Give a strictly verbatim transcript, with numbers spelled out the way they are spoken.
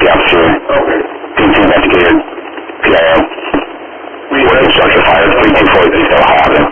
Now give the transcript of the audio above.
the officer, Okay. P two investigator, P I O. We Working structure fire, three two four, still high out there.